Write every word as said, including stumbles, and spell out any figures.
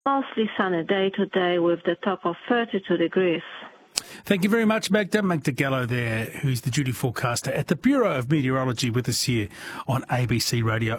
Mostly sunny day today with the top of thirty-two degrees. Thank you very much, Magda. Magda Gallo there, who's the duty forecaster at the Bureau of Meteorology with us here on A B C Radio.